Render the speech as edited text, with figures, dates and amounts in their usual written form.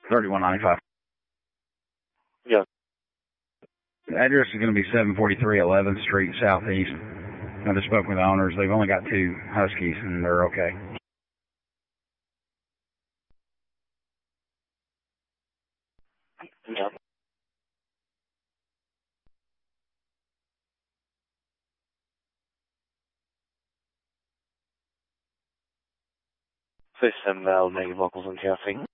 3195. Yeah. The address is going to be 743 11th Street Southeast. I just spoke with the owners. They've only got 2 Huskies, and they're okay. Yeah. Please send Val negative vocals and caffeine.